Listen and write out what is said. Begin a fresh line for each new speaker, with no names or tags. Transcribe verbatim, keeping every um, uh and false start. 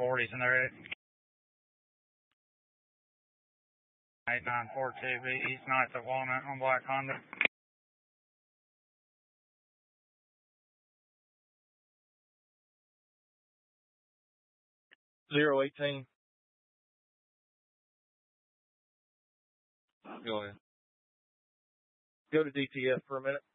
forties in there. eight nine four two B East Ninth at Walnut on Black Honda.
zero eighteen. Go ahead. Go to D T F for a minute.